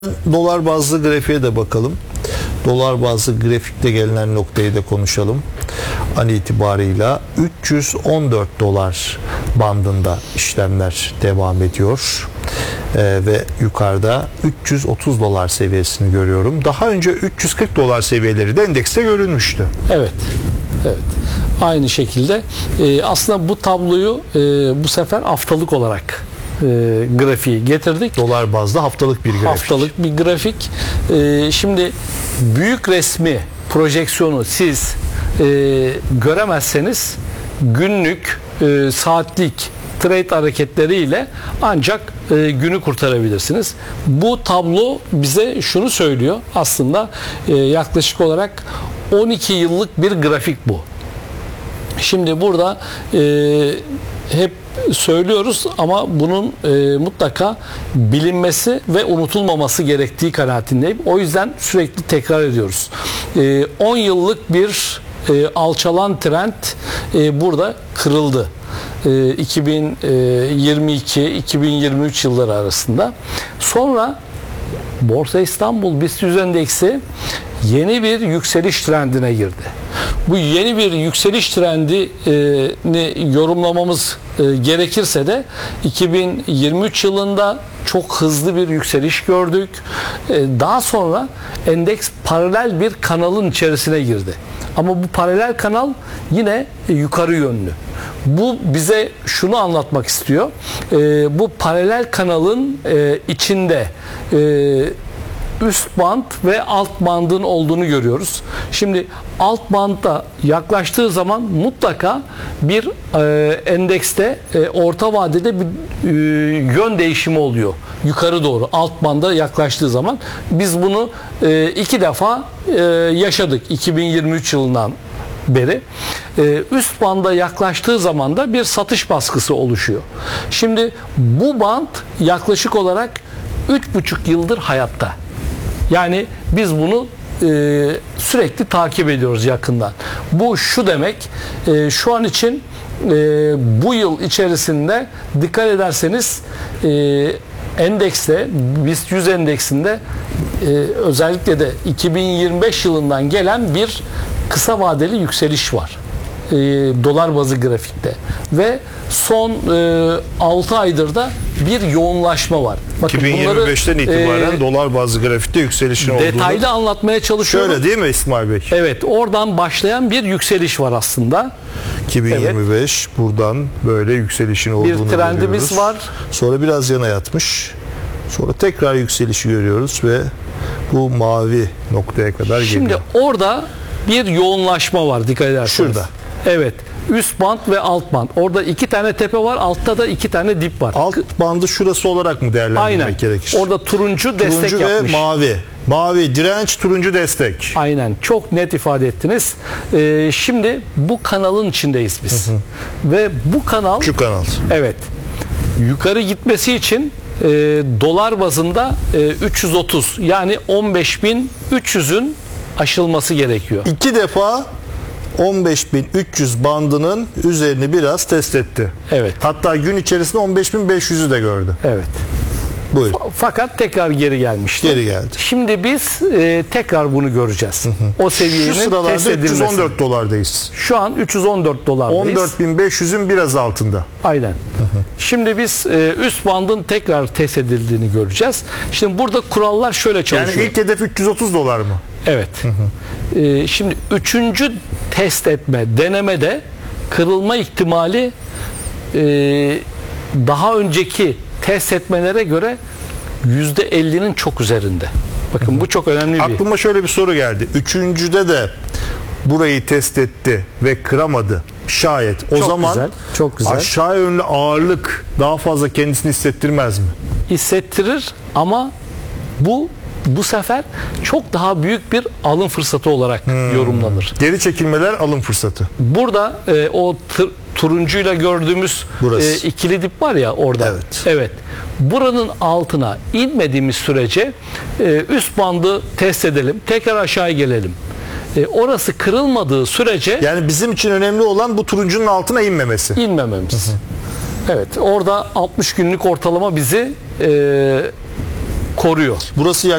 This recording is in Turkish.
Dolar bazlı grafiğe de bakalım. Dolar bazlı grafikte gelinen noktayı da konuşalım. An itibarıyla 314 dolar bandında işlemler devam ediyor. Ve yukarıda 330 dolar seviyesini görüyorum. Daha önce 340 dolar seviyeleri de endekste görülmüştü. Evet. Evet. Aynı şekilde aslında bu tabloyu bu sefer haftalık olarak grafiği getirdik. Dolar bazlı haftalık bir grafik. Haftalık bir grafik. Şimdi büyük resmi, projeksiyonu siz göremezseniz günlük, saatlik trade hareketleriyle ancak günü kurtarabilirsiniz. Bu tablo bize şunu söylüyor. Aslında yaklaşık olarak 12 yıllık bir grafik bu. Şimdi burada hep söylüyoruz ama bunun mutlaka bilinmesi ve unutulmaması gerektiği kanaatindeyim. O yüzden sürekli tekrar ediyoruz. 10 yıllık bir alçalan trend burada kırıldı. 2022-2023 yılları arasında. Sonra Borsa İstanbul BIST 100 endeksi yeni bir yükseliş trendine girdi. Bu yeni bir yükseliş trendini yorumlamamız gerekirse de 2023 yılında çok hızlı bir yükseliş gördük. Daha sonra endeks paralel bir kanalın içerisine girdi. Ama bu paralel kanal yine yukarı yönlü. Bu bize şunu anlatmak istiyor. Bu paralel kanalın içinde üst band ve alt bandın olduğunu görüyoruz. Şimdi alt bandda yaklaştığı zaman mutlaka bir endekste orta vadede bir yön değişimi oluyor. Yukarı doğru alt banda yaklaştığı zaman biz bunu 2 defa yaşadık 2023 yılından beri. Üst banda yaklaştığı zaman da bir satış baskısı oluşuyor. Şimdi bu band yaklaşık olarak 3,5 yıldır hayatta. Yani biz bunu sürekli takip ediyoruz yakından. Bu şu demek, şu an için bu yıl içerisinde dikkat ederseniz endekste, BIST 100 endeksinde özellikle de 2025 yılından gelen bir kısa vadeli yükseliş var. Dolar bazı grafikte ve son 6 aydır da bir yoğunlaşma var. Bakın 2025'ten itibaren dolar bazlı grafikte yükselişin olduğunu detaylı anlatmaya çalışıyorum. Şöyle değil mi İsmail Bey? Evet, oradan başlayan bir yükseliş var aslında. 2025 buradan böyle yükselişin olduğunu bir trendimiz görüyoruz. var. Sonra biraz yana yatmış. Sonra tekrar yükselişi görüyoruz ve bu mavi noktaya kadar Şimdi geliyor. orada bir yoğunlaşma var, dikkat ederseniz. Şurada. Evet. Üst band ve alt band. Orada 2 tane tepe var. Altta da 2 tane dip var. Alt bandı şurası olarak mı değerlendirmek gerekir? Orada turuncu destek turuncu yapmış. ve mavi. Mavi direnç, turuncu destek. Aynen. Çok net ifade ettiniz. Şimdi bu kanalın içindeyiz biz. Ve bu kanal, Şu kanal. evet, yukarı gitmesi için dolar bazında 330 yani 15.300'ün aşılması gerekiyor. 2 defa 15.300 bandının üzerini biraz test etti. Evet. Hatta gün içerisinde 15.500'ü de gördü. Evet. Buyur. Fakat tekrar geri gelmişti. Geri geldi. Şimdi biz tekrar bunu göreceğiz. O seviyenin Şu test sıralarda edilmesi. 314 dolardayız. Şu an 314 dolardayız. 14.500'ün biraz altında. Aynen. Şimdi biz üst bandın tekrar test edildiğini göreceğiz. Şimdi burada kurallar şöyle çalışıyor. Yani ilk hedef 330 dolar mı? Evet. Şimdi 3. test etme, denemede kırılma ihtimali daha önceki test etmelere göre %50'nin çok üzerinde. Bakın bu çok önemli bir. Aklıma şöyle bir soru geldi. Üçüncüde de burayı test etti ve kıramadı. Şayet. O Çok zaman güzel, çok güzel. aşağı yönlü ağırlık daha fazla kendisini hissettirmez mi? Hissettirir ama bu sefer çok daha büyük bir alım fırsatı olarak yorumlanır. Geri çekilmeler alım fırsatı. Burada o turuncuyla gördüğümüz ikili dip var ya orada. Evet. Evet. Buranın altına inmediğimiz sürece üst bandı test edelim. Tekrar aşağıya gelelim. Orası kırılmadığı sürece Yani bizim için önemli olan bu turuncunun altına inmemesi. İnmememiz. Evet. Orada 60 günlük ortalama bizi koruyor. Burası